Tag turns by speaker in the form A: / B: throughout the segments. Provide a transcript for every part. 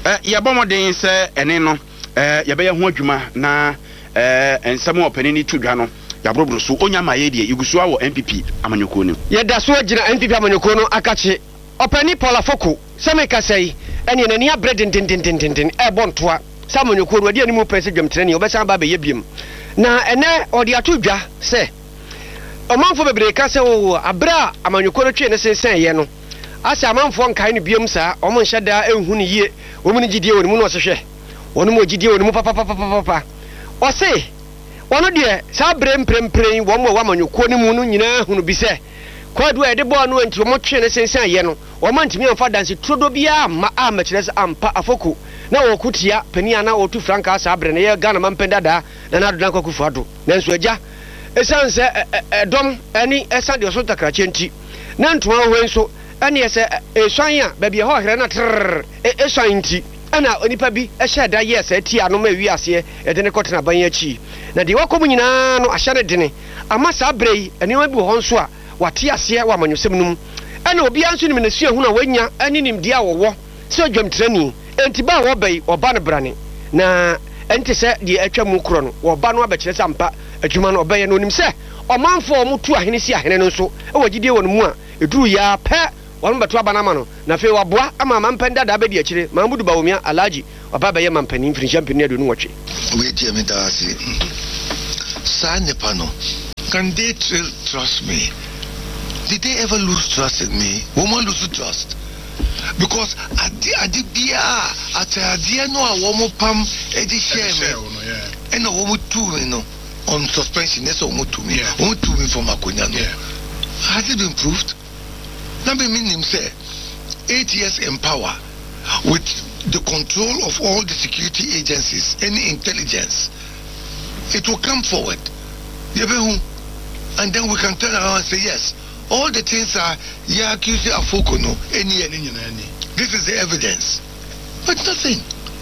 A: ya bomoden se ene no ya be ye ho adwuma na ensem opanini tudwa no ya brobro so onya maye die igusu awo NPP amanyoko ni
B: ye da so agina NPP amanyoko no akache opani Paul Afoko semeka sei ene nani abreden tin bontoa samanyoko no ade animu press dwamtrani obesan ba be ye biem na ene odi atudwa se omanfo bebre ka se wo abra amanyoko no twe ne sensen ye no asa amanfo nkai ne biem sa omo nhyada ehunu yie omu ni gidie woni mu no sehwe wonu mo gidie woni mu papa ose wono de sa bremprempren wo mo wamanyoko ne mu no nyina hunu bi se kwadu e de bo no anti mo twe ne sensen ye no wo mantimi amfa danse trodo bia ma amachires ampa Afoko na wo kutia pani ana wo tu franka sa bre ne ye Ghana mampenda da na na do na kwakufu ado nanso agya esanse dom ani esan de so takrache nti na ntoma ho enso ani ese eswan a ba bia ho here na trrr eswan nti ana onipa bi ehye da yes ati ano ma wi ase e de ne kotena ban achi na de wakom nyina no ahya ne dene ama sa brei ani ma bi ho nso a wate ase wa manyosem num ana obi anso ni menesu ehuna wanya ani nimdia wowo se odwamtrani enti ba wo bai oba ne brane na enti se de atwa mu kro no oba no abekire sampa adwuma no obaye no nim se omanfo omutu ahene si ahene no nso e wagidie wonu mu a eduru ya pe wonu beto abanama no na fe waboa ama mampenda da bedi akire mambudu bawomia alaji oba baye mampani mfiri champion ne adonu watwe
C: we die me da asi sa nepa no can they trust me? Did they ever lose trust in me? Woman lose trust because adibia atadia no a woman pam edi share me and a woman too on suspension so woman to me from akonya no has it been proved? Number meaning say 8 years in power with the control of all the security agencies, any intelligence, it will come forward. And then we can turn around and say, yes, all the things are accusing Afoko no, any. This is the evidence. But nothing.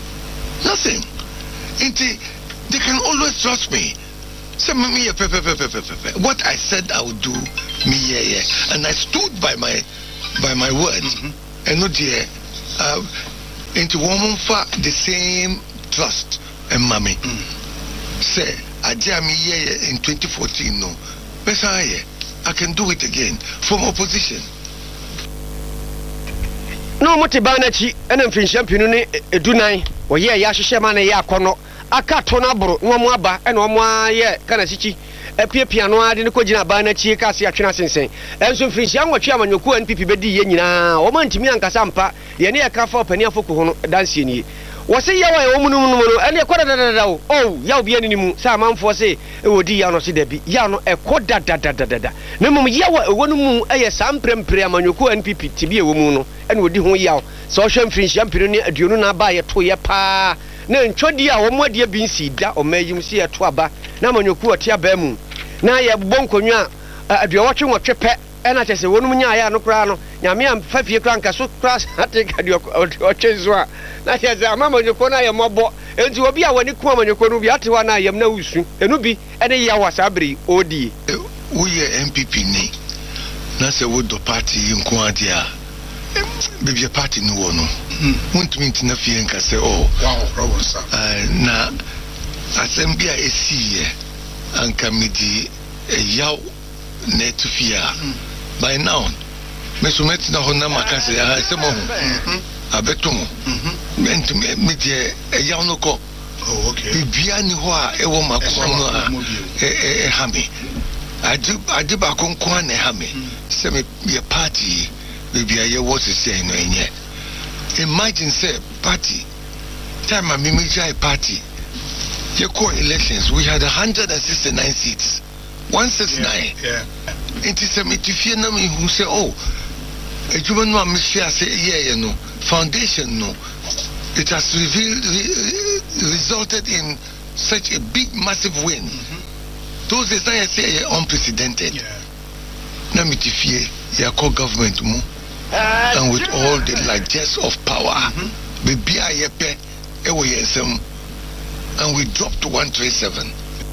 C: They can always trust me. Say me what I said I would do, and I stood by my words. And not there into woman for the same trust and mommy. Say I me in 2014 no. I can do it again from opposition.
B: No motibanachi ena mfin champion ni edunai wo ye ya hwehwe ma na ye akono aka to na boro no mo aba ena o mo aye kana sichi epiepia no ade ne kogina banachi ka se atwena sensen enso mfin hia nwotwe amanyoku NPP bedi ye nyina o mantimi ankasa mpa ye ne ye ka fa opani Afoko ho no danse ni wo se ye wa wo munum no ene ekoda dadada o ya obi ani mu sa amanfo se e wodi ya no se dabi ya no ekoda dadada na mum ye wa ewonu mu eye samprempre amanyoku NPP tibi ewo mu no ene wodi ho ya so hwe mfin champion ni aduonu na ba ye to ye pa na ntwodi a wo mo ade bi nsi da o mayim se ye to aba na amanyoku ate aba mu na ye bonkonwa aduowotwe nwotwe pe ena chese wonum nya ya no kra no nyame am fafie kra nka so kra ate ka de otwezo a na chese amamanyoko na ye mobo enti obi a wani ku amanyoko no bi ate wa na yam na wusu enu bi ene ya wasabri odi
C: we MPP ni na se wo do party nko ade a bibia party no wo no muntumi ntina fie nka se wow problem sir na asembia esiye anka midi yaw netufia by now mesumet na hona makase ya se mo abetomo mentum medie yaw no ko okay bibia ni ho a ewo makoma no a hame adiba konkon na hame se me ye party bibia ye wo se say no enye imagine say party time a mimijai party ye core elections we had 169 seats 169 yeah it is a mitifie na me who say oh ejuma no am share say yeah no foundation no it has resulted in such a big massive win those days I say unprecedented na mitifie ya core government mu and with all the largesse of power be bia yepe ewo yensem and we dropped to 137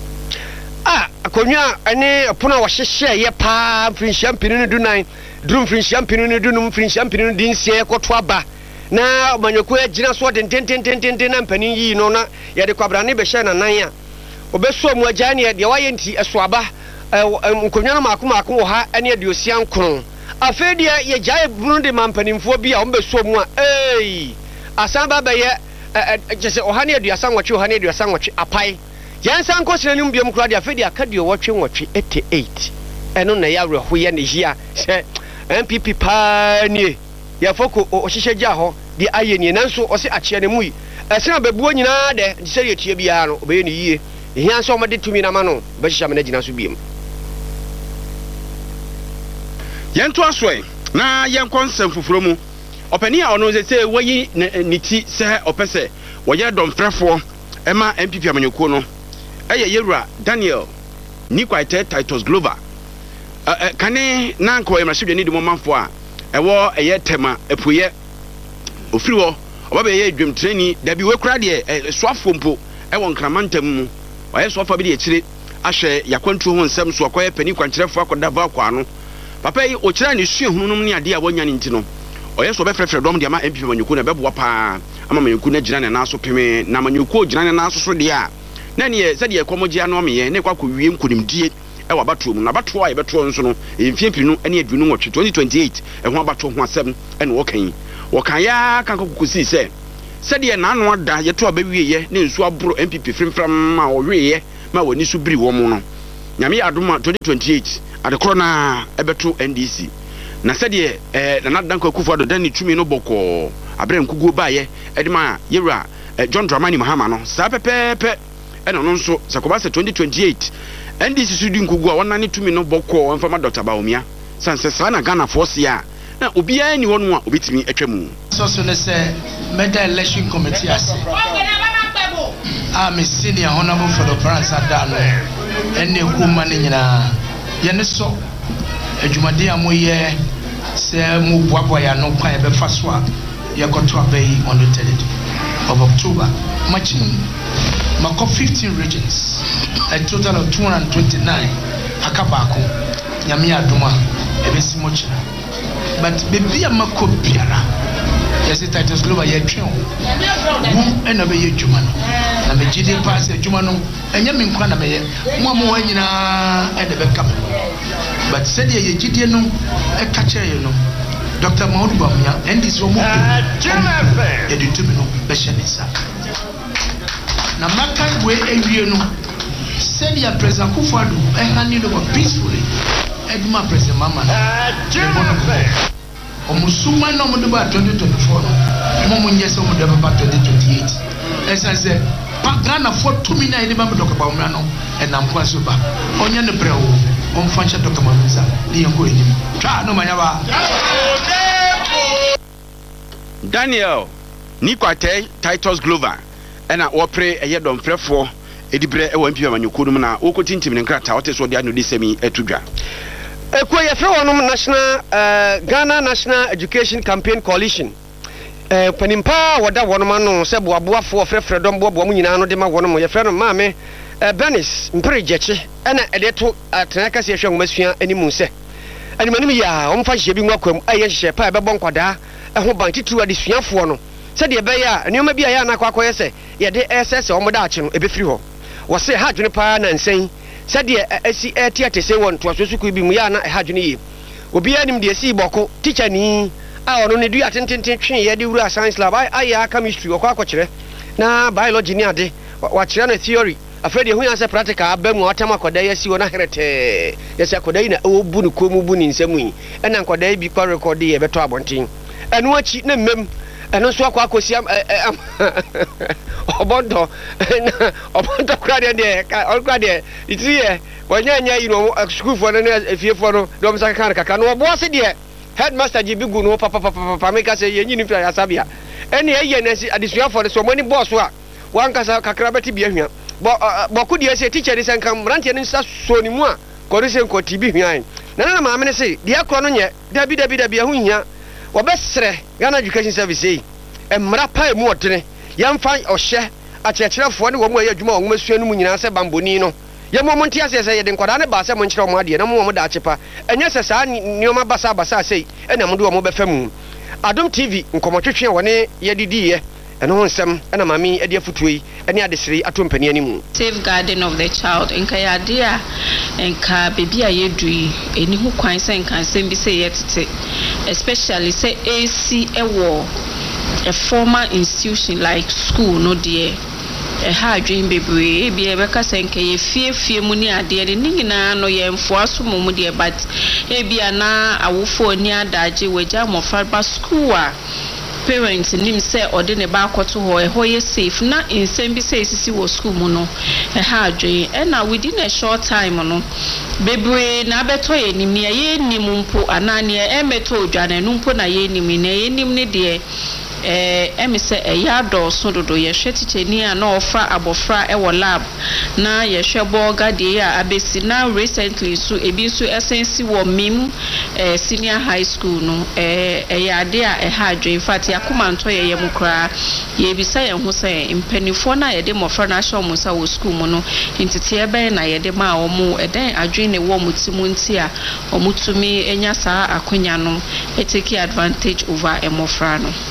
B: akonya ene pona wa hyehyɛ ye pa mfin champion no dunan drum mfin champion no dunum mfin champion no dinsie kɔto aba na manyoko agina so den na mpanin yi no na ye de kwabrane be hye na nan a obeso mu agya ne de waye nti esoaba nkonwa no maako wo ha ene aduosia nkron afa de ye gyae bunu de mampanimfo bi a ombeso mu a asan baba ye jese ohane aduasa nwotwe ohane aduasa nwotwe apai yansan kosenanum biom kura de afa de akadio wotwe nwotwe 88 eno na ya reho ye ne hia se MPP pa nie ya foko ohihye gya ho de aye nie nanso o se ache ne mu yi esena bebuo nyina de se ye tie bia no obeye ne yie ehia so omade tumi na ma no be hihya me na gina so biem
A: yento asoe na yenkonsem fufuro mu opani a ono se wayi niti se opese woye domfrefo ema MPP amanyoko no eye yewura Daniel Nikwaite Titus Glover kane na nko emrahye ni de momanfo a ewo eye tema epuye ofiri wo obabe ye dwemtreni da bi we kura de soafo mpo ewo nkramantam mu waye soafa bi de ekire ahwe yakwantu ho nsem so akoye pani kwankyerefo akoda va kwa no papa yi o kira ne sue hununum ne ade a wonya ne ntino oye so be frefre dom de ama MPP manyoko na bebo pa ama manyoko na gyina ne na so peme na manyoko gyina ne na so de a na ne se de ekomogia no meye ne kwakọ wie nkunimdie ewa bato mu na bato a yebeto nso no emfiempiri no ene adunu nwotwe 2028 eho bato ho asem ene wokan ya kan kokusi se de na anu ada yeto abawie ye ne nsu aburo MPP frimfram ma owie ma woni su biri wo mu no nyame adoma 2028 adekoro na ebeto NDC na de na nadan kwakufu ado dan ni tumi no boko abrem kugo baye edima yewura John Dramani Mahama no sa pepepe ene no nso sakoba se 2028 NDC sudi nkugu a wona ne tumi no boko mfama Dr. Baumia sanse sa na Ghana force ya na obiya ni wonu a obitimi atwamu
D: so ne se meda election committee ase me senior honorable for the France adano ene kuma ne nyina ye ne so adwumade amoye se mu boabo ya no kwan be fa so a ye koto abai on the 3rd of October matching Mako 15 regions, a total of 229. Akabako, Yamia Duma, Ebesi Mochina. But baby, a Mako Piara. Yes, it Titus Glover Yetron. Who and obey Jumano. And the GD pass a Jumano, and Yamin Kwaname, Mamo at the backup. But said ye Gideon, a catcher, you know. Dr. Maudubamia, and this woman, Editumino, Beshanisa. Na makai we ewie no said ya president Kufuadu handing over peacefully edma president mama omusuma no mo de ba 2024 mo nyese mo de ba 2028 esa se Ghana for 2 million ni ba mo doka ba o no enam kwa so ba onye ne brewo o mfancha doka ma nza ni yango enim twa no manya ba
A: Daniel Nikwaite Titus Glover ena wopre eye domfrefo edibre ewa MPP amanyoko no na wokotintim ne nkrata wote so de anu disemi etudwa
B: ekoye fre wonum national Ghana National Education Campaign Coalition panimpa wada wonum anu se boaboafo frefre dom boabo mu nyina no de ma wonum ye fre no maame Benis mprejeche ena edeto atenaka se hwe ngomasua animu se animanim ya omfa hye bi nwakwam aye hye pa be bonkwada eho bantitu adesuafo no said ye beya nioma bia ya na kwakoye se ye de SS omoda ache no ebefiri ho wo se ha dwene pa na nsen said ye asi etiate se won to asosuku bi mu ya na ha dwene yi obi anim de si boko teacher ni a ono ne du atententen twen ye de wura science lab aya chemistry okwa akokire na biology ni ade wa kire na theory afredi hu ya se practical abamu atama koda ye si wona herete ye se koda yi na obu ne komu bu ni nsemu yi ena koda yi bi kwa record ye beto abontin enu achi na mem eno so akwakosi obondo kura de olkwa de itiye wanyanya yi no school for no efie for no dom saka kaka no bo se de headmaster ji bigu no papa make say yenyi ni fia asabia ene ye na adisua for so mani boss a wankasa kakra beti bia hwia bo ku de se teacher ni senka mrantie ni sa so ni mu a korisen ko tibi hwia na maame ne se de akro no nye dabi hu hia wobesre Ghana Education Service emra pa emu odene yamfa ohye akyerɛkyerɛfoɔ ne wɔn a yɛ adwuma wɔn masua no mu nyinaa sɛ bamboni no yɛ mo monte ase sɛ yɛ de nkwadaa ne ba sɛ mo nkyerɛ wɔn adeɛ na mo da akyepa ɛnyɛ sɛ saa nneɛma basa sei ɛna mo de wɔn bɛfa mu Adom TV nkomotwetwe wone yedidiye ɛno ho nsɛm ɛna mami ɛde afutuo yi ɛne adesiri ato mpani animu.
E: Safeguarding of the child nka yade a nka bebi a yedui eni ho kwan sɛ nka nsɛm bi sɛ yɛtete especially sɛ AC ɛwɔ a formal institution like school no deɛ ɛha adwen bebree ebi ɛbɛka sɛ nka yɛfiefie mu ne adeɛ de ne nyinaa no yɛmfoa so mu deɛ but ebi ana awofo ni adagye wagya mmɔfra ba school a parents nim say or de ne ba akoto ho ye safe na nsɛm bi say sisi wo school mu no ha adwen na within a short time no bebre na beto ye nim ne ye nim mpo anane e meto odwane no mpo na ye nim ne de emise eyado so dodo ye hwe ticheni a na ofa abofra e wo lab na ye hwe boga de a abesi na recently so ebi so essensi wo mim senior high school no eyade a ha adwen in fact yakoma nto ye mukra ye bisa ye ho se mpanifo na ye de mofra na hwe mo sa wo school mu no intete ebe na ye de ma omo eden adwen ne wo mutimu nti a omutumi enya saa akonya no take advantage over emofra no.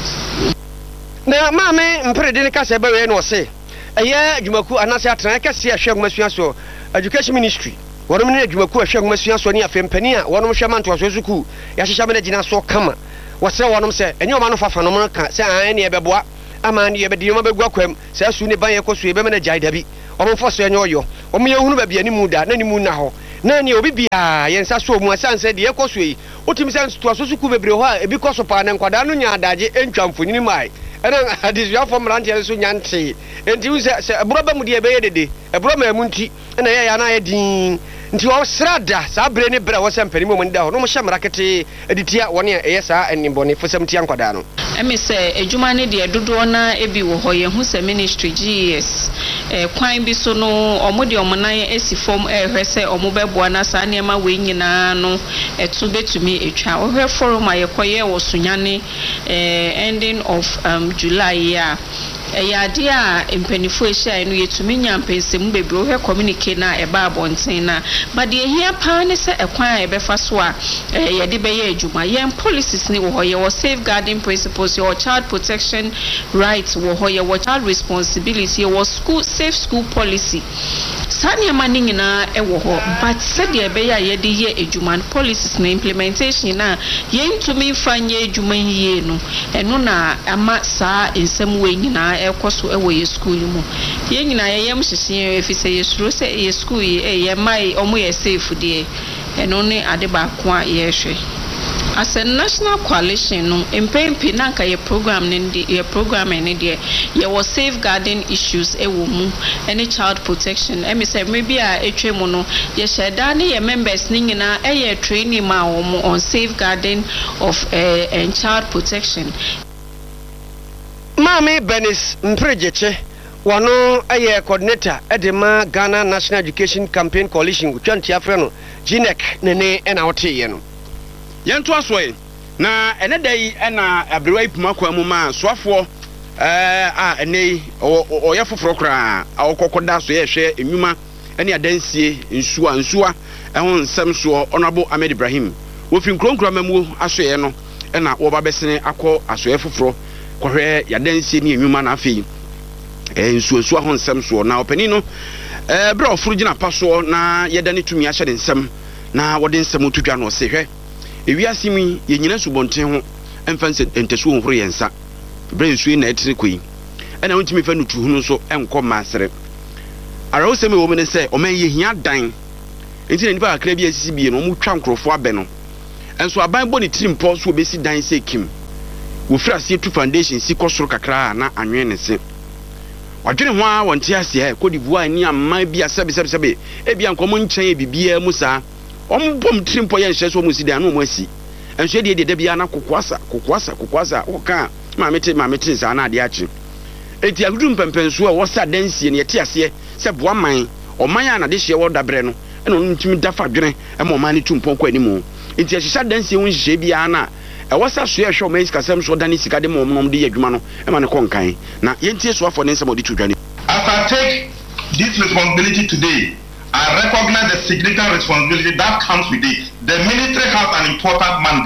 B: Na maame mpere de ka se be we no se eye adwumaku anase atran ka se ahwe agomasuan so education ministry wonom ne adwumaku ahwe agomasuan so ne afempani a wonom hwe manto so suku ya hyehya me na gina so kama wose wonom se enye o ma no fafa no mo ka se an ne ebeboa ama ne ebedi ma begua kwam se asu ne ban ye koso ebe me na jai dabi omfo so enye oyo omo ye hunu ba bia ni mu da na ni mu na ho na ne obi bia ye nsa so mu asanse de ye koso yi otimi se nto so suku bebre ho a ebi koso pa na nkwada no nya adaje entwamfonyini mai ena adisua fom rantie so nyante enti wo se ebroba mu de ebe ye dede ebroba mu nti na ye ya na ye din nti wo srada sa bre ne bre wo se mpani mu nda ho no mo hye mrakete editia woni eye sa enimbone fosam tia nkwada no
E: emi se ejuma ne de dodo na ebi wo ho ye hu se ministry GS kwan bi so no omode omonan esi fom ehwe se omobeboa na sa ne ma we nyina no etu betumi etwa ohwe forum ayekoye wo sunyane ending of July ya eyade a empanifo ehia no yetumi nyampensem bebre ohwe communicate na eba abonten na but de ehia pa ne se ekwan a ebefa so a yede be ye adwuma yen policies ni wo ho ye wo safeguarding principles your child protection rights wo ho ye wo child responsibility wo school safe school policy sani amani nyina ewo ho but said de be ya yede ye adwuma policies na implementation na yen tumi fanye adwuma yie no eno na ama saa ensem we nyina ekoso ewo ye school mu ye nyina ye yam hyehye efise ye suro se ye school ye mai omo ye safe de eno ne ade ba ko a ye hwe as a national coalition no empempi nanka ye program ne de ye was safeguarding issues ewo mu any child protection emi say maybe a etwemu no ye sheda ne ye members ni nyina ye training ma on safeguarding of child protection.
B: Mami Benis Mprejeche wano aye coordinator edema Ghana National Education Campaign Coalition twanti afreno GNEC nene ena wote ye no
A: yento asoe na ene dai ena abrewa ipuma kwa mu ma soafo ene oya foforo kra awokokoda so ye hwe enwuma ene adansie nsuwa ehon nsem so honorable Ahmed Ibrahim wo fin kronkro mamu asoe no ena wo ba besene akọ asoe foforo kohwe yadansie ni enwuma na afei nsuwa ho nsem so na opani no bra ofuru gina paso na yedane tumi ahye de nsem na wode nsem otutwa no se hwe ewiase mi ye nyina subonten ho emfanse entesu honhoro yensa bra nsuwe na etire koi ena wontimi fa nutu hu no so enko masere arawo seme wo mene se o man ye hia dan enti na nipa akra bi asisi bie no mu twa nkrofo abe no enso aban bo ne tirimpo so obesi dan se kim wo fra se tu foundation si kosoro kakra na anwe ne se wadwene ho a wonte ase Cote d'Ivoire ni amman bi asebe ebia nkomo nkyɛn bibia mu saa ombom trimpo ye nhye so mu sidan no mu asi enhwe de bia na kokoasa oka ma mete saa na ade achi eti agudu mpempenso a wosa dansie ne yete ase se boa man oman a na de hye wo dabre no eno ntimi dafa dwene e mo man ne tumpo kwa animu enti ahyehyɛ dansie wo nhye bia na wosa so ye hwe o man sikasem so dane sika de mo nom de adwuma no e ma ne konkan na yentie so afọ ne nsem odi tudwane.
F: As I take this responsibility today, I recognize the significant responsibility that comes with it. The military has an important mandate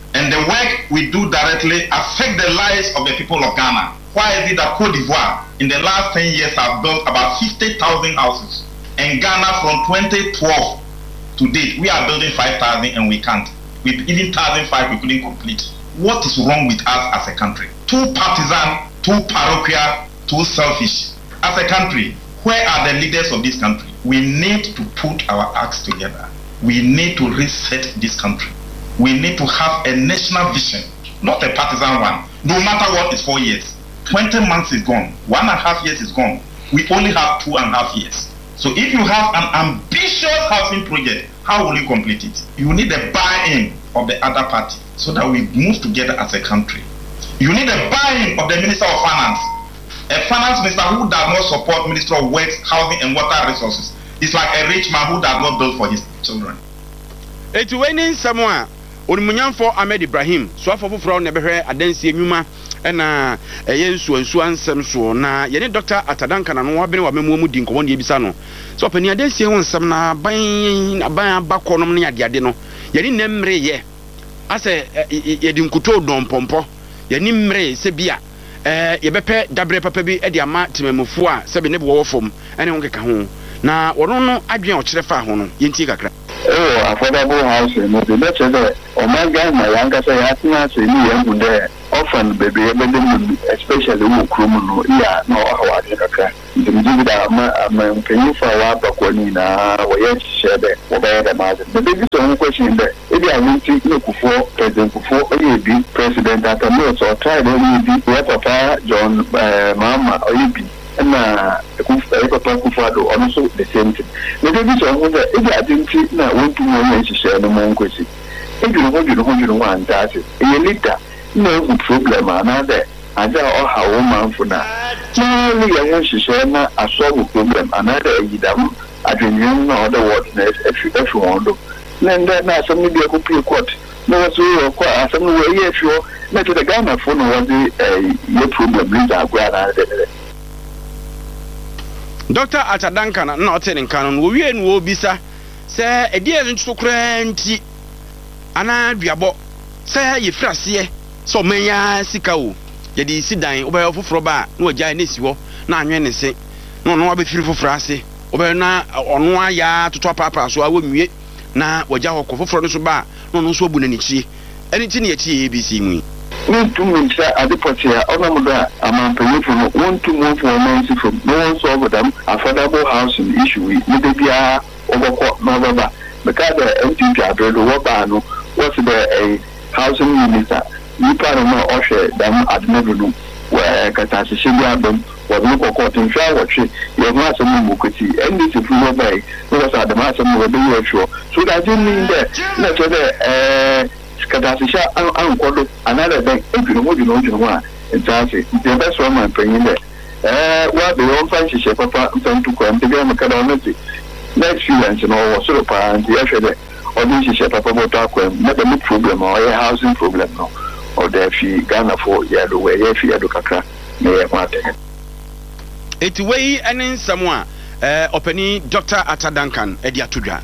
F: And the work we do directly affect the lives of the people of Ghana. Why is it that Cote d'Ivoire in the last 10 years have built about 50,000 houses? And Ghana from 2012 to date, we are building 5,000 and we can't. With even 1,500 we couldn't complete. What is wrong with us as a country? Too partisan, too parochial, too selfish. As a country, where are the leaders of this country? We need to put our acts together. We need to reset this country. We need to have a national vision, not a partisan one. No matter what, it's 4 years. 20 months is gone. 1.5 years is gone. We only have 2.5 years. So if you have an ambitious housing project, how will you complete it? You need the buy-in of the other party so that we move together as a country. You need the buy-in of the Minister of Finance. A finance minister who does not support Minister of Works, Housing and Water Resources is like a rich man who does not build for his children.
A: It's winning someone. Onimunyanfo Ahmed Ibrahim so afofo fro na behwe adansi enwuma na yensu ansem so na yene Dr. Atadanka na no wabene wa memu di nkomo ne ebisa no so opani adansi ho nsem na ban abakonom ne ade no yene nemre ye ase yedi nkuto dompompo yene mre se bia yebepe dabre papa bi e de ama temamufo a se be ne bo wofom ene ho keka ho na wono no adwen o kire fa ho no yenti kakra
G: affordable housing no the better Omega my younger say happiness in you there often baby especially who criminal yeah no how I kakra the give that am can you for what bakoni na we share there over the matter the big question there if you are waiting no for president for be president at a month or try to be papa John mama or you be na Kufuado also the same thing. The baby so if I didn't na want to know share no more question. If you know one that is a leader no problem another and all how woman for now. No you share na a solve problem another idam adrenaline no other wordness if you want to. Then na some media go play court. No so some way if you na to the Ghana phone was a problem is a grad.
A: Dr. Atadanka na oten nkan no wie no obisa se ede nso kra nti ana duabo se ye frase so menya sika o ye di sidan oba ofoforo ba na ogya na si ho na anwe ne se no no abefiri foforo ase oba na ono aya toto papa so awo nwie na ogya ho kofoforo no so ba no no so obu na nichie eni ti ne ye ti ABC mu
G: want to move at the Potia, Onamuda, among people want to move for months from no one solve them, affordable housing issue with Libya over November. Because the MPP Wabano was the housing minister. You probably know Osher them at Nebulu, where Katasha them was no court in trial, you have not some Mukuti, and this if you know by was at the master of the sure. So that didn't mean that, not the Katasha and another day, if you know one, and the best one I'm bringing there. Well, they don't find she papa and to come to be on the cadamity. Next few months, you know, was sort of parents yesterday, or this is a papa about not a problem or a housing problem, no, or there she Ghana for Yadu, where if you had to crack, may have wanted.
A: It's way and in someone, opening Dr. Atadankan, Ediatudra.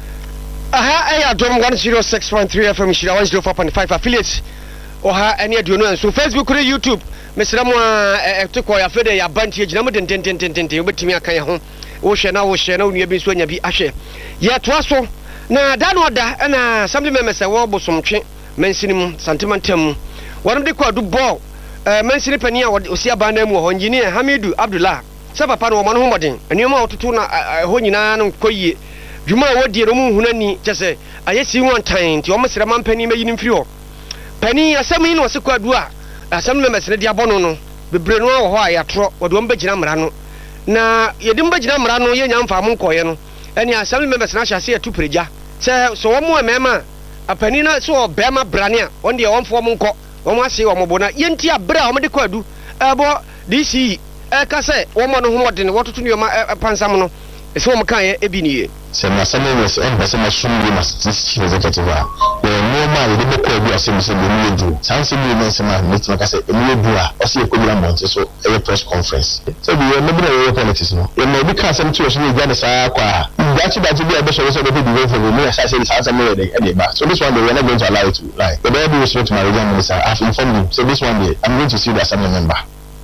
B: Aha, Dom 106.3 FM, 104.5 affiliates. Oha, any aduno. So Facebook, YouTube, Mr. Moa, Tokoya Fede, ya Banti, Jamud, and Timia Kaya, Ocean, you be so be Ashe. Yet, Wasso, na Danoda, and some members, a wobble some mentioning sentimentum. One of the quad ball, mentioning Pania, what Osia Bandem or engineer Hamidu Abdullah, Sabapano Manhomadin, and you more to Tuna, Honina, Koyi. Juma wodi romu hunani chese ayesi one time ti omesere man pani meyin mfiri pani asami no se kwadua asami memesere dia bono no bebre no ho ayatro wodi ombagina mra no na yedi mbagina mra no ye nyamfa mo nkoye no eni asami memesere na hyase atupreja se so wo mo emema apani na so obema brane a onde wonfo mo nko wo ase wo mo bona yenti abra wo de kwadu ebo dc ka se wo mo no ho modene wototo ne pansam no ese wo mo kan e bi niye
H: se na same was en basa na shungu na executive a no man the book of your same you do. Sounds to me man meet my say Emile Bua or see a good amount so a press conference. So we remember the politics no. You may be some to us in Ghana kwa. That's about to be a bishop so the people for me as I say it's answer me any back. So this one they are not going to allow it to lie. The baby was to my region minister. I've informed you. So this one day I'm going to see the assembly member.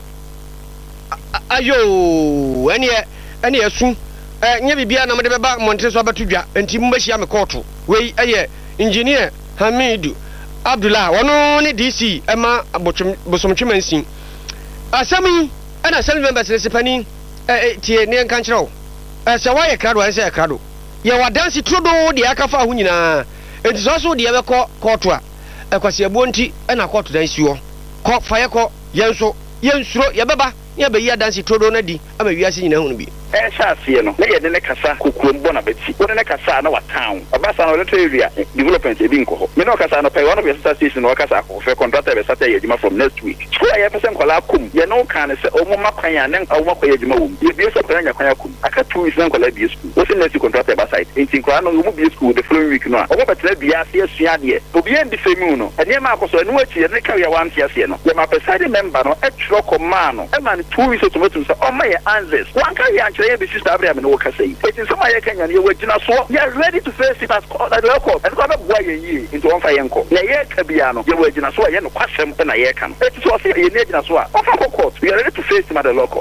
B: Ayo any soon nya bibia na mede beba montre so abatudwa enti mbehia me court we engineer Hamidu Abdullah wono ne DC ema bosomtwemansin asami ana assembly members ne sepani tie ne nka nkyerɛw se waye krado an se krado ye wadansi trodo de akafa ho nyina enti so de yebekɔ court a ekwase abo nti na court dan siwo kɔ faye kɔ yenso yensuro yebeba ya be ya dansi trodo na di ama wiase nyina hu no bi
G: Shasie no, na yɛde ne kasa kokuom bɔ na bɛti. Wɔde ne kasa na wa town. Ɔbasa na ɔde area development ebi nkɔ hɔ. Me na ɔkasa no pɛ one of your station na ɔkasa akɔfɛ contractor bɛ sata yɛ adwuma from next week. School a yɛpɛ sɛ nkɔla akom. Yɛ no kan sɛ ɔmo ma kwan a ne ɔmo akɔ yɛ adwuma wɔ mu. Yɛ bi sɛ kwan nya kwan akom. Aka 2 weeks na nkɔla bi school. Wɔsi next contractor bɛ site. Enti nkɔla no ɔmo bi school the following week no a. Ɔmo bɛtena bi ase asua deɛ. Obi en di femu no. Ɛnɛ ma akɔsɔ ɛno akyi ne ka yɛ wan ase no. Yɛ ma pɛ side member no ɛtwerɛ kɔma no. Ɛma ne 2 weeks automatic sɛ ɔmo yɛ answers. Wan ka yɛ ankyerɛ yɛ bi sister Abraham no waka say it is somebody can you wagina so you are ready to face it as the record and go boy ye into one fire enko na ye kabiano you wagina so ye no kwasem na ye kan it is so say ye na so a of court we are ready to face him at the local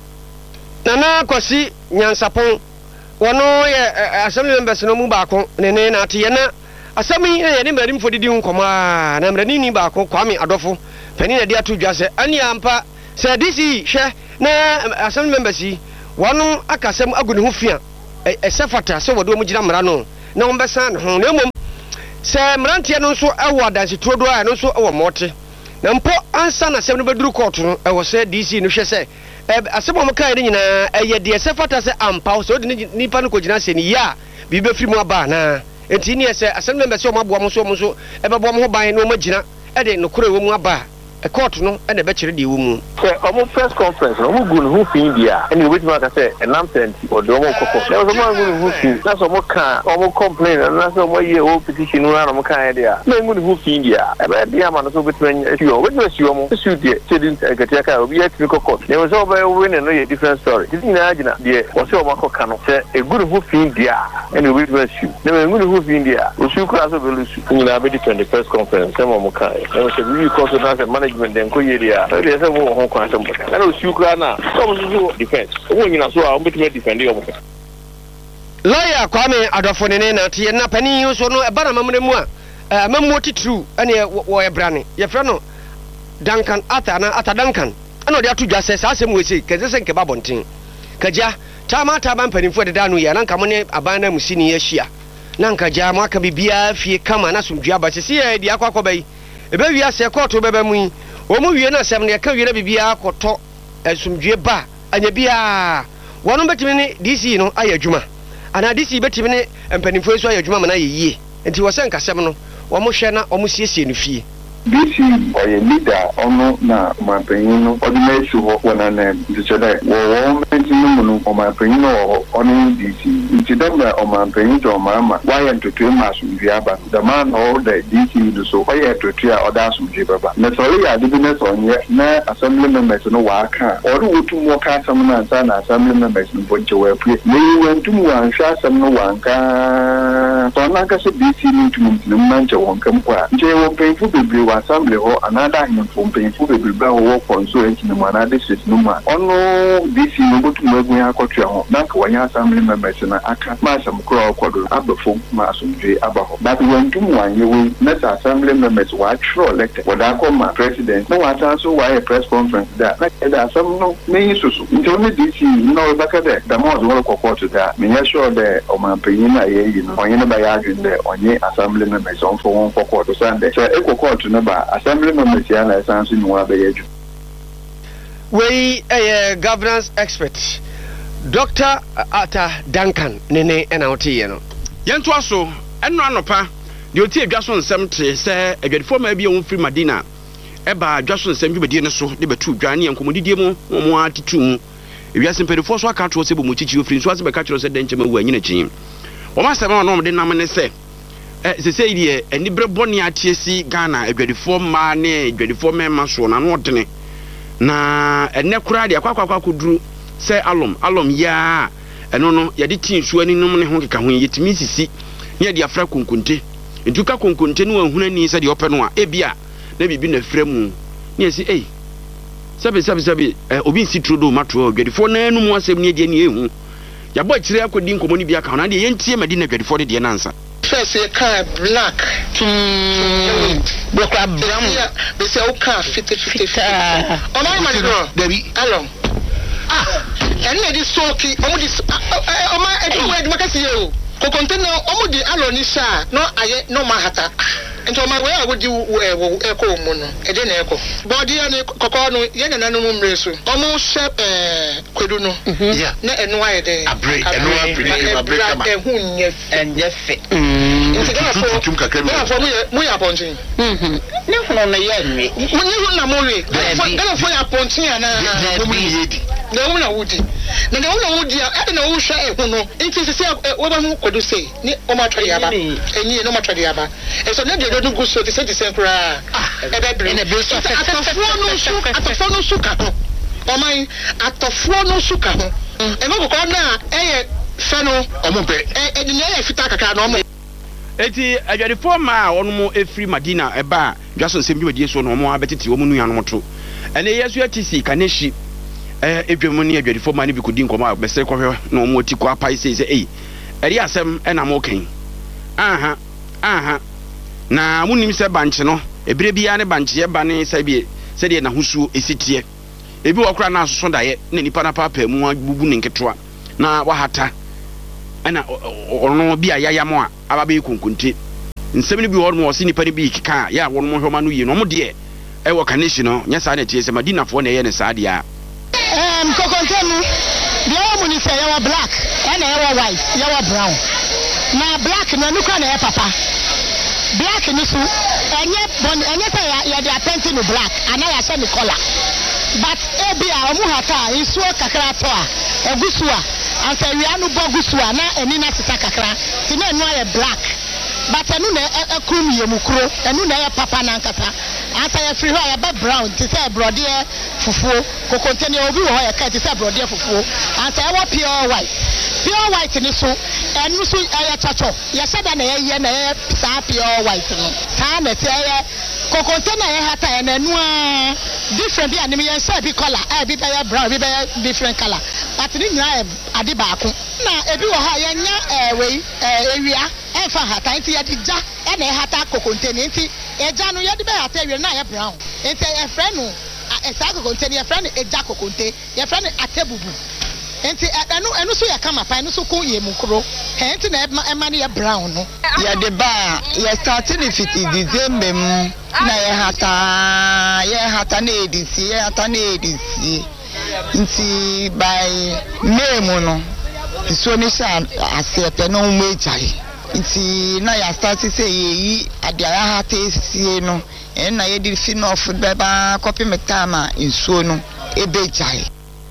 B: nana kwasi nyansapon wono ye assembly members no mu baako ne na ate ye na asami ye ne marim fodidi nkoma na mrani ni baako Kwame Adofo pani na dia to dwa se ani ampa se DC hwe na assembly members yi wanu akasem aguni ho fia esefata se wodo mu gina mra no na wo besa ne ho na mom se mrantie no so ewo adansi trodo a no so ewo mote na mpo ansa na sem no beduru court no ewo se DC no hwe se asem mo kai ni nyina eye de esefata se ampa so de nipa no kogina se ni ya bi be firi mu aba na enti ni se asem member se o maboa mo so ebebo mo ho ban no magina e de no koro ewo mu aba a court no and a better de woman.
G: Our press conference, no good who India, and you wait like I say, an absent or the Omo Coco. There was a man who that's a mocha, almost complain, and that's a 1 year old petition around a mocha idea. No good who India. About the Amman so between you, witness you almost shoot it, didn't a Kataka, we had to court. There was over a win and a different story. Didn't imagine, dear, was your Mako cannot say a good who India, and you witness you. Never good who India, was you class of the press conference, some mocha. There was a really cost of management. Then Koyeria, there's a war on quantum. That was Ukraine. Some defense. When you saw, I'm between defending.
B: Lawyer Kwame Adofo na tie na pani so no e bana mamremu a mamoti true ane wo e brane ye frɛ no Duncan Ata Duncan ana de ato dwa sɛ asɛm we sei kɛse sɛ nke babonten kagya tama mpanimfo de da no ya na nka mo ne aban na musini ya hia na nka gya mo aka bibia fie kama na somdua ba sɛ ye de akwa bai ebe wi asɛ kɔɔto bɛba mu yi omo wie na asɛm ne ka wie na bibia akɔtɔ asomdue ba anya bia wɔno betimi ne DC no ayɛ adwuma ana DC betimi ne mpanimfo so ayɛ adwuma ma na yɛ yie enti wɔ sɛ nkasɛm no wɔmo hwɛ na wɔmo siesie no fie
G: DC or a leader ono na mampanyino ordinary ho wana na ndichada wo mentinu no mampanyino ono DC ntidamba o mampanyino mama why entotu masumviaba the man all the DC do so why entotu a oda asumje baba na sorry ya business onye na assembly members no waka or wotu mo ka sam na nsa na assembly members no bonche we pie na wentum wan hwa sam no wanka to na ka se DC ni tum manche wonkam kwa nje wo pemfu bebre assembly ho another him from painful be ba ho konso enti no another shit no ma ono DC no botu magun akotua ho na ka wanya assembly members na aka ma sam kro akodo abafo ma asumdwe abaho but when tum wanye we net assembly members wa tro elected wada ko ma president no wata so why press conference da na da some no me susu nti no DC no baka de da mo zo ko court da me ya sure de o ma panyin na ye yi no onye no ba ya adwin de onye assembly members on for one for court Sunday so e ko court no ba assembly members ya na sanso ni wa be yeju
B: we governance expert Dr. Ata Duncan nene ena otiye no
A: yento aso eno anopa de oti adwaso nsem tre se adwadefo ma bia won free Madina eba adwaso nsem dwubedie ne so de betu dwane yenkomodidie mu mo atitu mu ewiase mpedefo so aka tro se bo mu chichi ofri so ase be ka tro se denche ma wu anyina chin o ma sema no de nam ne se se say die eni brebo ne atie si Ghana adwadifo ma ne adwadifo mema so na no odene na ene kura de akwa kuduru se alom ya eno no ye de tinsu ani num ne ho keka ho yetimi sisi ne de afra konkonte ntuka konkonte no ahuna ni se de ope no a ebia na bibi na fra mu ne si sabi obi nsi trudo mato adwadifo na anu mu asem ne de ne ehu ya bo kire akodi nkomo ni bia ka na de yentie madi na adwadifo de nansa
I: first a car black black brown they say o car fit oh my man baby hello and this soki omo this o ma e makasi e o container omo di alo ni sha no aye no mahata nti o ma we a wodi e ko mu no e de na e ko body ani kokko no ye na nanu mu mreso omo she kwedu no na eno aye de abre eno abre kama e hunye enye fe nti gana fo mu ya pontin ne hono na ye nwe mu na mo we gana fo ya pontin ana mu yedi na wo na wudi na wo na wudi a na wo hwa e ho no nti se wo ba mu kodu sei ni o ma twade aba enyi no ma twade aba e so na de do go so te se kura e be bre atofo no suka ho o mai atofo no suka ho e mo ko na e fe no o mo pe e ni e fita kaka no mo
A: eti adwadifo ma wonu mo efri Madina eba dwaso nsem bi wadie so no mo abetiti wo mu nua no moto ene yesu atisi kaneshi edwemu ne adwadifo ma ne bi kodi nkomo abese kohwe no mo ti ko apai sei eri asem na mo ken aha na munim se banche no ebire bia ne banche ye ba ne sabie se de na husuo esitie ebi wokra na asoso daye na nipa na papa mu abubu ne nketoa na wahata ana ono bia yayamo a ababe konkonte nsem ne bi wo mo se nipa ne bi kika ya wo mo hwoma no yi no mo de e wo kanation no nya sa na tie se Madina fo na ye ne sa de a
J: kokonte mu de o mu ni se ya wa black na ya wa white ya wa brown na black na nuka na ya papa black ni so enye se ya de paint no black ana ya se ni color but ebia omu hata isuo kakra to a egusu a ansa wi anu bogusu a na eni na sita kakra ti na enu ya black but enu na ekrum yemukro enu na ya papa na nkata ansa ya free ho ya ba brown ti se brode fufuo kokonte ne obi ho ya ka ti se brode fufuo ansa ya wa pure white ni so enu so ya chacho ya sada na ye na ye sa pure white no sa na ti ya kokonte na ye hata ya na enu a different bi anim ye say bi color bi be brown bi be different color but ni nyina ade ba ko na ebi wo ha ya nya we ewia efa hata nti ya dija na ye hata kokonte ni nti eja no ye de be hata ewia na ye brown nti e friend no esa kokonte ni ye friend eja kokonte ye friend atebubu enti enu so ya kama pa enu so ko ye mukro enti na ema ne ya brown no
I: ya de ba ya start ni fiti December mu na ye hata na edisi nti by May mu no so ni sha asepe no mejai nti na ya start say yi ade ya hata esie no na ye di fin of beba copy metama nsuo no ebejai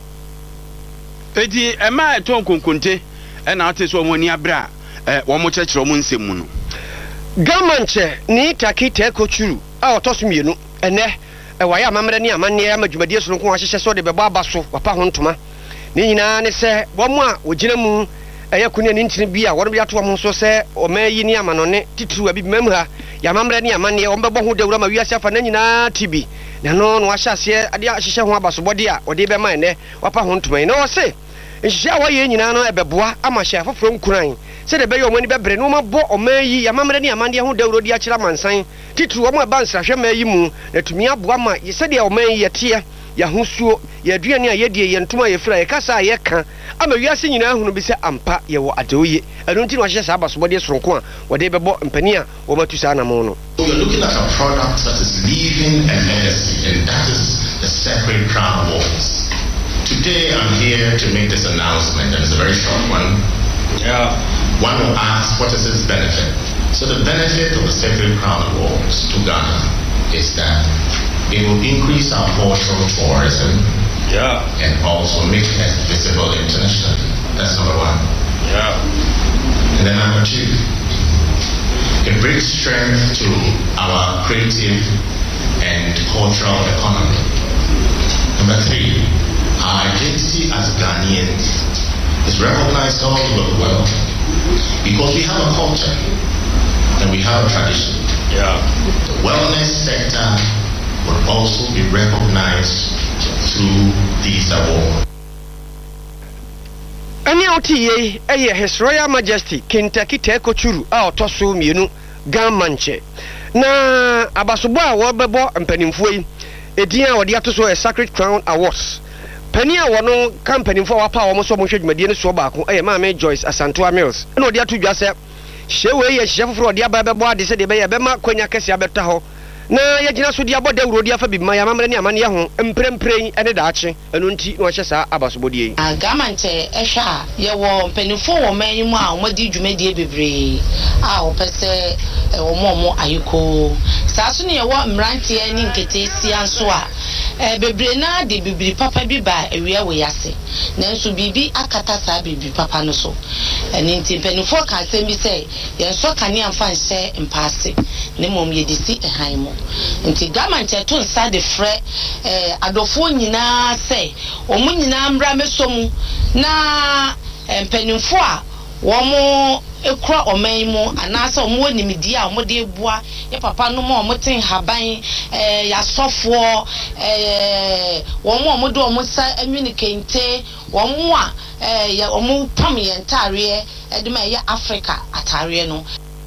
A: edi ema eton konkonte na ate so omoni abra wo mo kyekere mo nsem mu no
B: gamanche ni takite kochuru a otosumienu ene waya amamre ni amanne amadwumadie so nko ahyehye so de bebo abaso wapa ho ntoma ni nyina ne se wo mo a ogina mu yakune ni ntini bia wo bia to mo so se o mayi ni amanone titru abi mamu ha ya amamre ni amanne wo mbebo ho dawura ma wiase afa na nyina tibi na no ahyase ade ahyehye ho abaso bode a ode be man ne wapa ho ntoma ni wo se nhia wa ye nyina no ebeboa amahye foforo nkuran se de be yo mani bebre no mabo o mayi ya mamre ni amande ho dawuro di akira mansan titru wo mo ba nsrahwe mayi mu na tumi aboa ma se de o mayi yete ya husuo ya aduane a yedie ye ntoma ye fra ye kasa ye ka ama wiase nyina hunu bi se ampa ye wo adoye anu nti no ahye sa abaso bode soronko a wode bebo mpani a wo matu sa na mo no.
K: So you're looking at a product that is leaving a legacy, and that is the Sacred Crown Awards. Today I'm here to make this announcement, and it's a very short one. One will ask, what is its benefit? So the benefit of the Sacred Crown Awards to Ghana is that it will increase our cultural tourism and also make us visible internationally. That's number one. And then number two, It brings strength to our creative and cultural economy. Number 3, our identity as Ghanaians is recognized all over the world because we have a culture and we have a tradition. The wellness sector will also be recognized through these awards.
B: Any OTA, His Royal Majesty, Kentucky Tekochuru, our Tosu Mienu, Gamanche. Na Abasuba, Wababo, and Penimfui, a dear or the Atoso, a Sacred Crown Awards. Penia wano company for our power almost so much Medina Sobaku, a Mamma Joyce, Asantua Mills. No, dear to just say, Shewe, chef for the Ababa, they said the Bayabema, Quenya Cassia Betaho. Na yagina so dia bode wuro fa bi maya mamre ne amane ho emprempren ene daache enunti no hye sa abasobodie
L: agamanche ehwa ye wo mpanifo wo manyimu a omadi dwumadi bebre a opese omomo ayiko sa so ne ye wo mrante ani nketesi anso a bebre na de bibiri papa bi ba ewia we yase nanso bibi akata sa bibiri papa no so eni nti mpanifo ka sembi se ye so kane amfa nse mpase ne mom ye disi ehan mo nti gamanche to nsa de frɛ adofo nyina sɛ omu nyina mbra mesomu na mpanimfo a wɔmo ekura ɔman mu anaasɛ ɔmo nimidi a ɔmo de ebua ye papa no mo ɔmo ten haban yasɔfoɔ ɔmo de ɔmo sa anwini kente ɔmo a ɔmo pam yɛ ntareɛ de ma yɛ Africa atareɛ no.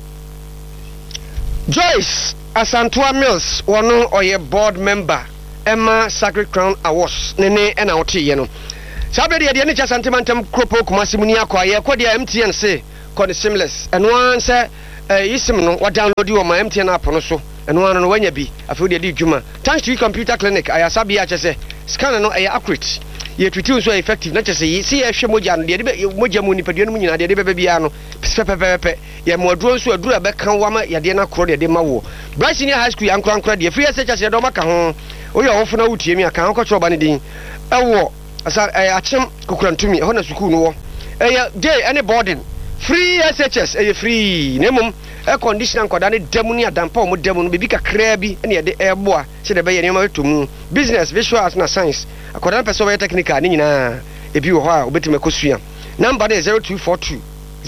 B: Joyce Asantua Mills wono oye board member Emma Sacred Crown Awards nene ena wote ye no sabe de ne cha sentimentam kropo kumasi muni akwa ye ko de MTN say ko the seamless eno an say yisim no wa download wo ma MTN app no so eno an no wanya bi afi de dwuma thanks to computer clinic ayasabi a chese scan no accurate ye tweet so effective na chese yi si ye hwe moja no de moja mu nipadua no nyina de bebe bia no pepepepe ye moduro so adura be kan wa ma ye de na kro de ma wo Bryce Senior High School yankran de free SHS ye do maka ho oye ofo na wutie mi aka ho ko chro ba ne din ewo asa achem kokurantumi ho na school no wo day any boarding free SHS free nemum air conditioner nkoda ne demu ni adampa o mo demu no bebi kakra bi ne de eboa se de be ye nema to mu business visuals na science akoda person we technical ni nyina ebi wo ho a obetime kosua number is 0242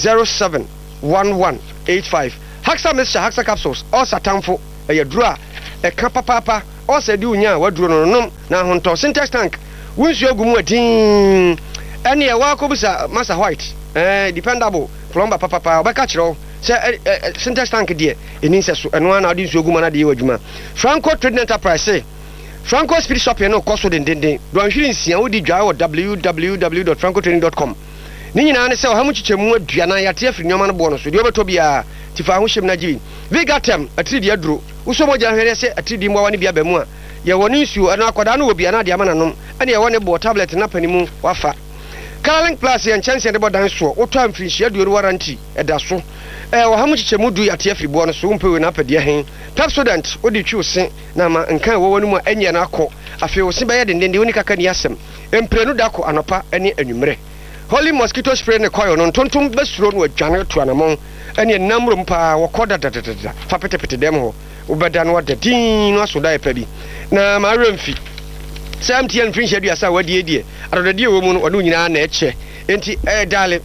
B: 071185 Haxa Mr. Haxa capsules or satamfo duro a ka papa or se di unya waduro no nom na honto syntax tank wunsu ogumu adin ene e wa ko bisa Master White dependable plumber papa obeka kiro se syntax tank de eni se so eno na odi nsu ogumu na de wadwuma Franco Trading Enterprise say Franco Speed Shop no koso den do anhwiri nsia odi dwa wo www.francotrading.com ni nyina ne se ohamu chichemu aduana yate afiri nyoma no bo no so de obeto bia tifa ho hyem na givi Vigatem atridi aduro usomo ja hwere se atridi mwa wani bia ba mu a ye woni nsuo ana akoda na obia na de ama nanom ane ye woni bo tablet na panimu wafa Carling Plus ye chance de bodan so woto amfinhia aduoro warranty eda so ohamu chichemu du yate afiri bo no so mpewe na apade hen top student odi twuse na ma nkan wo woni mu anya na akọ afi wo se be ye dendende woni kaka ni asem emprenu dako anopa ane anwumre Holy mosquito spray ne koyo no tonton besuro no adwane to anamon ene namrum pa wokoda dadadada fa petepete dem ho ubeda no dadin no asoda e pa bi na ma remfi samtian finhia du asa wadi edie adodade wo mu no onu nyina na eche enti dale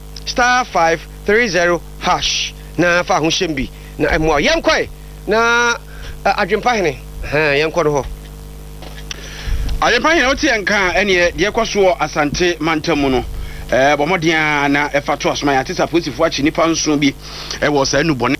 B: *530# na fa ho hyembi na emo yenkoi na adwempa hene yenkɔ no ho
A: adwempa hene oti enka ene de ekoso asante mantamu no bomodia na efato asoma ya tisa posifo achi nipa nso bi wo sa nubone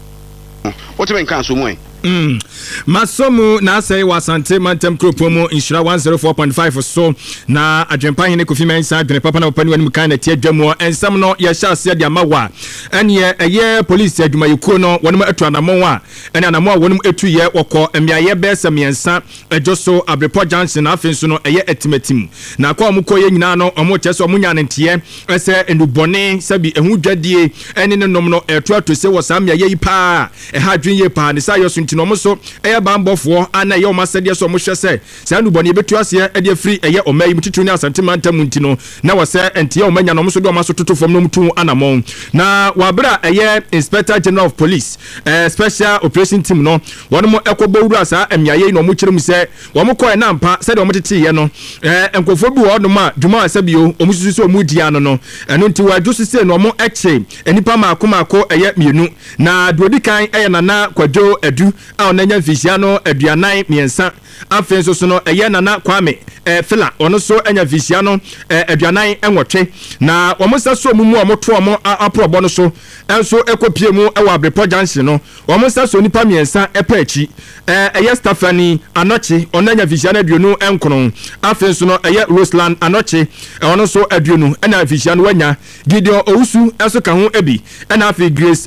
A: wote nka nso mu
M: masomu na asai wasante mantem kropomo inshira 104.5 so na adwempa hene kofi mensa adwene papa na papa ni wani kan na tie dwamo ensam no ya sha ase de amawa ene eye police adwuma yikuo no wonum atu anamon a ene anamon a wonum etu ye wokọ emiaye besa miensa ejoso abrepo junction afenso no eye etimatim na akọ omukọ ye nyina no omo cheso omunya ne ntie ese enubone sabi ehu dwadie ene ne nom no etu ato se wo sam ya ye pa ha dwen ye pa ne sa yo so ntino mo so eye bambofo ana ye o masede so mo hwe se sa nubone ye betu ase e de free eye o mayi mutitu ni asante mantam ntino na wo se entie o manya no mo so do ma so totofom no mtu anamon na wabra eye Inspector General of Police special operation team no wono mo ekobo wura sa amiaye no mo kyerem se wo mo koe na mpa se de o mo tete ye no enkofo bi wo no ma dwuma asabio o mo susu so mo dia no eno nti wa jusu se no mo eche enipa maako eye mienu na duodi kan eye nana kwadwo adu a onanya visia no aduanan miensa afenso so no eye nana kwame fila ono so anya visia no aduanan enwotwe na wo mo sa so mu o mo to o mo aprobo no so enso ekopie mu e wa Abrepo Junction no wo mo sa so nipa miensa epachi eye Stephanie Anochi onanya visia na aduonu enkron afenso no eye Roseland Anochi ono so aduonu ena visia no wanya Gideon Owusu enso ka ho ebi ena afi Grace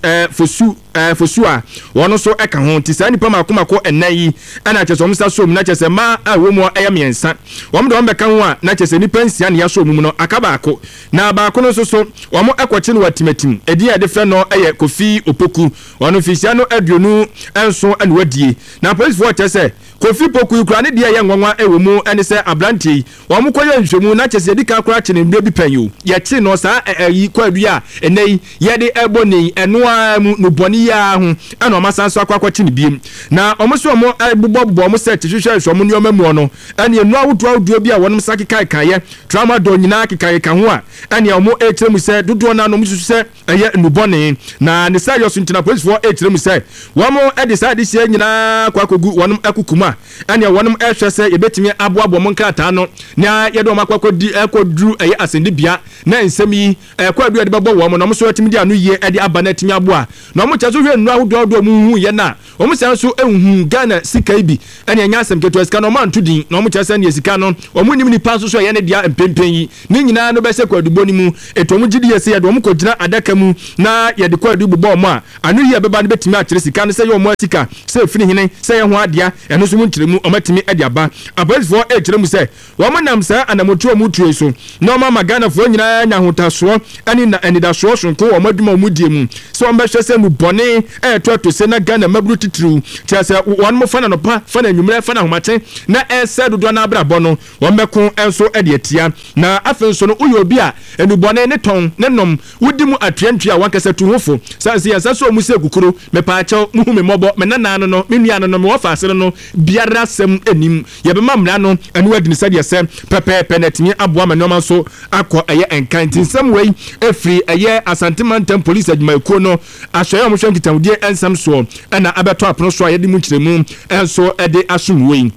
M: Fosua wono so eka ho ti sa nipa makomako enayi ena cheso msa so mu na chese ma awo mu eye miensa wom de ombeka ho a na chese nipa nsia ne ya so mu no akaba ako na ba ko no so womo ekwachi no watimatim edi ade fe no eye Kofi Opoku wono fisia no aduonu enso ene wadie na police for chese Kofi Poku ikura ne de ye nwanwa ewo mu ene se abranti womo koye nhwemu na chese dika akura chi ne mbe bi panyo ye chi no sa yi kwadu a enei ye de eboni enoa mu no boni ya hu ana omasanso akwakwati ne biem na omoso omo bobbo omo set hwehwe so omo ne omamu no ene enu awudu bi a wonom sakikai kaye trauma do nyina kikai ka ho a ene omo ekyeremu se dodo na no mususu se eye nubone na ne sa yoso ntina police for ekyeremu se womo decide se nyina kwakogu wonom akukuma ene wonom ehwe se yebetimi aboabo mo nkata no na yedo omakwakodi ekodru eye asende bia na nsemi kwadu ade babo womo no so atimi dia no ye ade abana atimi aboa na omo chaso hwe enu ahodo mu hu ye na omo san so ehun Ghana sika ibi ene anya asem keto sika no man tudin na omo chase ne sika no omo nim ni panso so ye ne dia empempen yi ni nyina no be se kwadubo ni mu etomo gidi ye se ye do omo kogina adaka mu na ye de kwadu bobbo omo a anu ye beba no betimi akire sika no se ye omo atika se fini hene se ye ho adea eno so mu ntire mu omo timi ade aba aboys for ekire mu se womo nam sa anamotu omo tuo so na omo ma Ghana for nyina nya hotaso ani na enida so so nko omo dwuma omo die mu so omo be hwese mu bone to se na Ghana mabru titru tia se won mo fana no pa fana nwumre fana homate na ese dodo na abrabo no won beko enso ade atia na afenso no uyo obi a enubone ne ton ne nom wudimu atwantwi a wankasa tu hofo sanse yansa so mu se kukuru me pa acho mu me mobo me nana no me nua no me wofa asere no biara sem enim ye be mamra no enu adini sade se pepe penetimi aboa me no so akọ eye enkantin sam wey efri eye Asante Mantam police adwumakuo no ahweye mo hwankitawdie ensam so na abeto apono so ayede mu kyeremu enso ede asumwei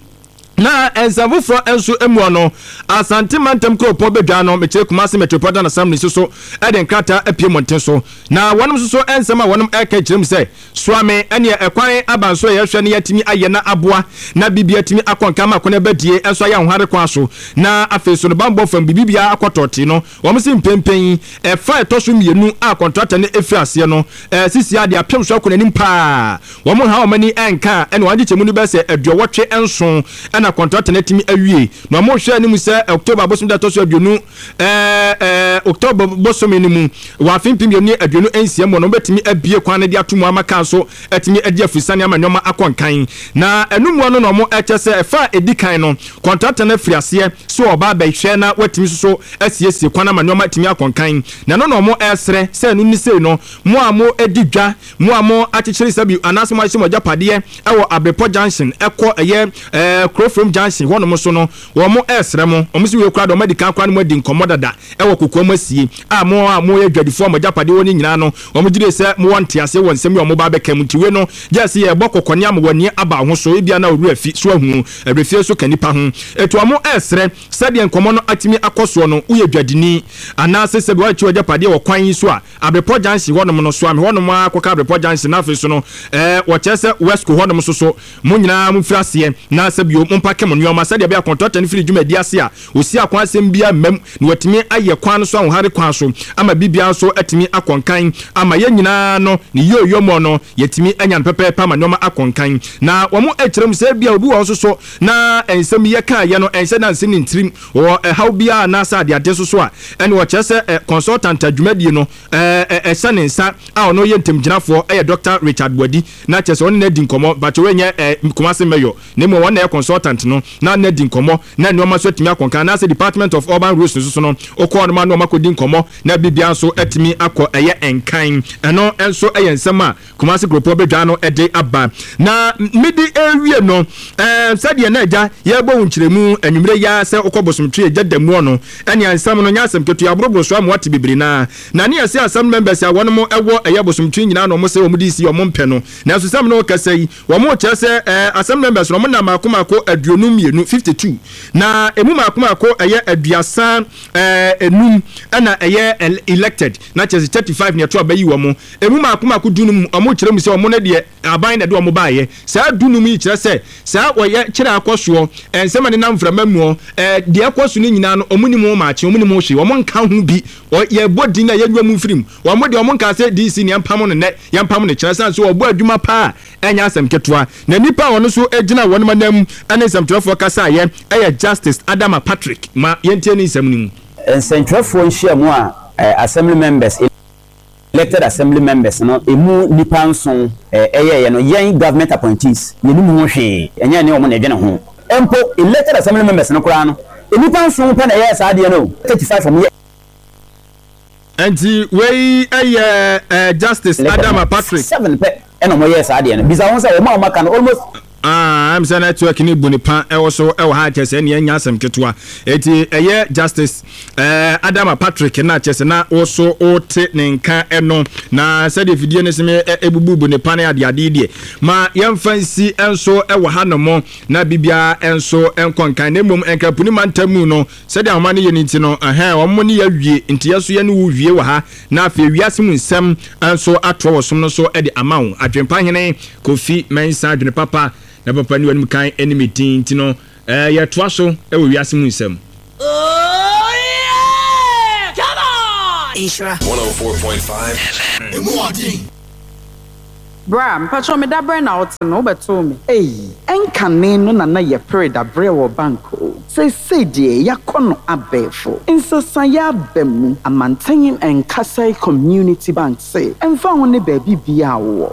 M: na ensavufo enso emu no Asante Mantam kropo bedwa no mekire Kumasi Metropolitan Assembly so ede nkata apie monten so na wonum so ensama wonum eka kyerem se swame ene ekwan abanso ye hwe ne yatimi aye na aboa na bibia timi akonka ma kone badie enso ya hware kwa so na afeso no bambo fam bibia akototi no wom se mpempen efa etoso mienu a contractor ne efi ase no sisi ade apem so akona nim pa wom ha omani enka ene wanje chemu no be se aduowotwe enso na contract na timi awie na mo hwe anim se October bosom da to so aduonu October bosom anim wa fimpim ye aduonu ensia mo no betimi abie kwan na de atomu amaka so etimi ade afusane amanyoma akonkan na enum no no mo eche se efa edikan no contract na friase so oba ba hwe na watimi so asiesie kwan amanyoma etimi akonkan na no no mo esre se enu ni se no mo amo edidwa mo amo achichiri sabi anasemo ahimo japade ewo Abrepo Junction ekọ eye from Junction wono mo so no wo mo esre mo o mo si we kura do medical kwa no mo di nkomodada e wo kokko mo asie a mo ye dwadifo mo japade woni nyina no wo mo gide se mo wonte ase won sem yo mo ba bekam tiwe no jase ye bokokone am woni aba ho so ebia na oru afi so ahu abrefie so kanipa ho eto mo esre sade nkomo no atimi akoso no uye dwadini anase se bo achi japade wo kwan so a Abrepo Junction wono mo no so am wono mo akoka Abrepo Junction na afi so no wo chese West ko wono mo so mo nyina mo frase na se bio papa kem nneoma sɛ de bia contractor ne firi dwumadi ase a osi akwan asɛm bia mam na watimi ayɛ kwan so ahohare kwan so ama bibia so atimi akɔnkan ama yɛ nyinaa no ne yoyomo no yɛtimi anya pepe pa ma nneoma akɔnkan na wɔn ɛkyerɛm sɛ bia obi wɔ so so na ensɛm yɛ ka yɛ no ɛnsɛ na nsɛm ne ntrim wɔ ɛhaw bia na sa de ade so a ɛne wɔkyerɛ sɛ consultant adwumadie no ɛhyɛ ne nsa a ɔno yɛ ntamgyinafoɔ ɛyɛ Dr. Richard Bwadi na kyerɛ sɛ ɔne na di nkɔmmɔ batwe nyɛ Kumasi Mayor ne mo wɔn na yɛ consultant no na di nkɔmmɔ na nneɛma so atumi akɔnkan na sɛ Department of Urban Rules so no ɔkɔɔ no ma no makɔdi nkɔmmɔ na bibia nso atumi akɔ ɛyɛ enkan ɛno nso ɛyɛ nsɛm a Kumasi Group bɛdwa no ɛde aba na midi ewie no sɛdeɛ na agya yɛbɔ nkyerɛmu anwummerɛ ya sɛ ɔkɔ bosomtwe agya da mu no ɛne ansɛm no nya asɛm ketua aborɔborɔ so ama wate bibiri na ne yɛsɛ asɛm members a wɔn mo ɛwɔ ɛyɛ bosomtwe nyinaa no mo sɛ wɔn di si wɔn mpɛ no na so sɛm no kasa yi wɔn mo kyerɛ sɛ asɛm members no mo na maako 52 na emu maako ɛyɛ aduasa enum ɛna ɛyɛ elected na kyerɛ sɛ 35 ne to abayi wɔn mo emu maako dunum ɔmo kyerɛ mu sɛ ɔmo na deɛ aban na de ɔmo baayɛ saa dunum yi kyerɛ sɛ saa wɔyɛ kyerɛ akɔsoɔ nsɛm ne nam mframa mu deɛ akɔso ne nyinaa no ɔmo ni mu maakye ɔmo ni mu hwe ɔmo nka ho bi yɛ bodi na yɛnwa mu mfirim ɔmo deɛ ɔmo nka sɛ DC ne yɛmpam no nɛ yɛmpam no kyerɛ sɛ so ɔbɔ adwuma pa ɛnya asɛm ketewa na nipa ɔno so egyina wɔn manam ɛne nsɛmtwerɛfoɔ kasa yɛ ɛyɛ Justice Adama Patrick ma yɛntie ne nsɛm no mu
N: nsɛmtwerɛfoɔ nhyia mu a assembly members elected assembly members no emu nipa nson ɛyɛ no yɛn government appointees yɛnu mu hwee ɛnyɛ ne ɔmo na ɛdwene ho empo elected assembly members no koraa no nipa nson pa na ɛyɛ saa deɛ no 35 from yɛ
M: anti wei ɛyɛ Justice Adama Patrick
N: 7 pɛ ɛna mo yɛ saa deɛ no bisa wɔn sɛ wɔn a maka no almost
M: I'm saying network ni bunipa also ha kyese ne nya asem ketwa eti eye Justice Adama Patrick na kyese na also ote ne nka eno na said video ne seme ebubu bunipa na ade de ma yemfansi enso ha no mo na bibia enso enkonkan na mum enkapuni mantamu no said amama ne yeni ti no omo ne yawie nti yeso ye ne wo wie wa ha na afa wiase mu nsem enso atwo wosom no so de amawo adwempa hene Kofi Mensa adwene papa na papa ni wanu kan enemy tin no ya toa so e wo wiase mu nsem
O: oh yeah come on Ishra 104.5
P: Emodi Bra mpacho me da bre na ot no beto me enkane no na ye pray da bre wo banko say die yakono abefo insasan ya bemu amantan enkasai community bank say emfa ho ne ba bibia wo